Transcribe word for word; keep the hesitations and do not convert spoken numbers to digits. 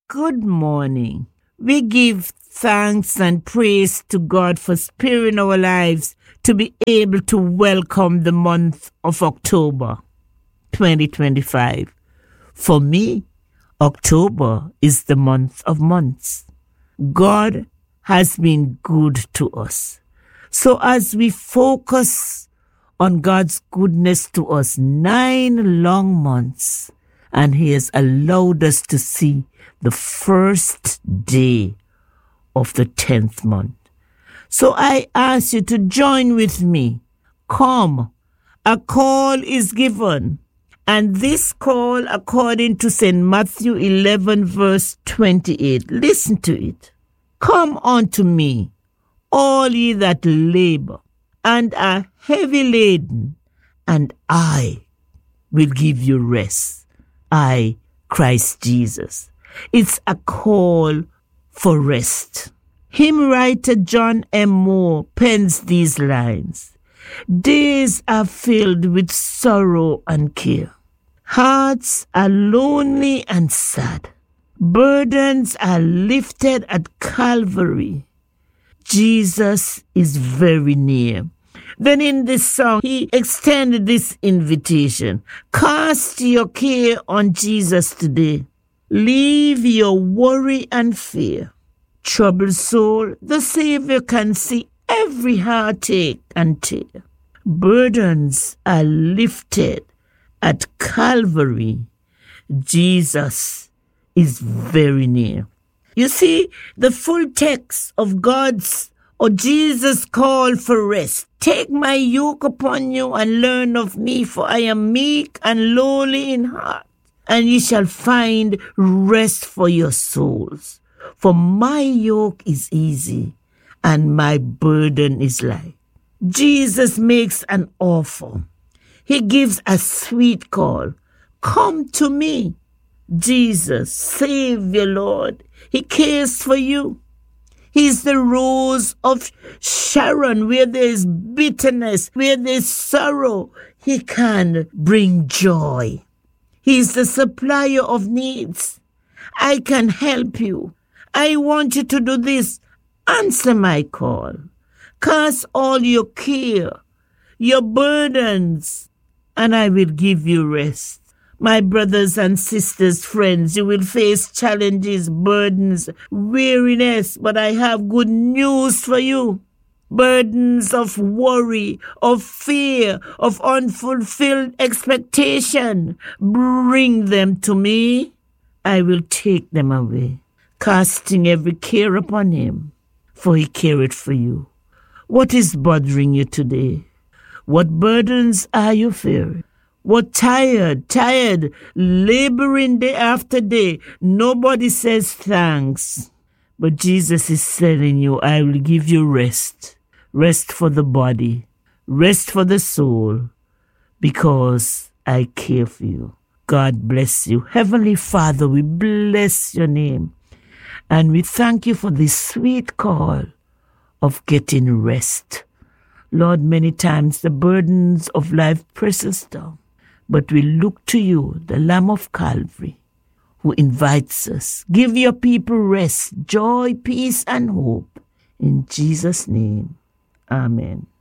good morning. We give thanks and praise to God for sparing our lives to be able to welcome the month of October twenty twenty-five. For me, October is the month of months. God has been good to us. So as we focus on God's goodness to us, nine long months, and He has allowed us to see the first day of the tenth month. So I ask you to join with me. Come, a call is given. And this call, according to Saint Matthew eleven, verse twenty-eight, listen to it. Come unto me, all ye that labor and are heavy laden, and I will give you rest. I, Christ Jesus. It's a call for rest. Hymn writer John M. Moore pens these lines. Days are filled with sorrow and care. Hearts are lonely and sad. Burdens are lifted at Calvary. Jesus is very near. Then in this song, he extended this invitation. Cast your care on Jesus today. Leave your worry and fear. Troubled soul, the Savior can see every heartache and tear. Burdens are lifted at Calvary. Jesus is very near. You see, the full text of God's or Jesus' call for rest. Take my yoke upon you and learn of me, for I am meek and lowly in heart, and ye shall find rest for your souls. For my yoke is easy and my burden is light. Jesus makes an offer. He gives a sweet call. Come to me, Jesus, Savior, Lord. He cares for you. He's the rose of Sharon. Where there is bitterness, where there is sorrow, He can bring joy. He's the supplier of needs. I can help you. I want you to do this. Answer my call. Cast all your care, your burdens, and I will give you rest. My brothers and sisters, friends, you will face challenges, burdens, weariness, but I have good news for you. Burdens of worry, of fear, of unfulfilled expectation. Bring them to me. I will take them away, casting every care upon Him, for He careth for you. What is bothering you today? What burdens are you fearing? What tired, tired, laboring day after day? Nobody says thanks. But Jesus is telling you, I will give you rest. Rest for the body. Rest for the soul. Because I care for you. God bless you. Heavenly Father, we bless your name. And we thank you for this sweet call of getting rest. Lord, many times the burdens of life press us down. But we look to you, the Lamb of Calvary, who invites us. Give your people rest, joy, peace, and hope. In Jesus' name, amen.